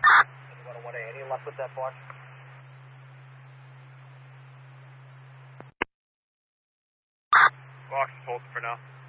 Any luck with that bar? Box is holding for now.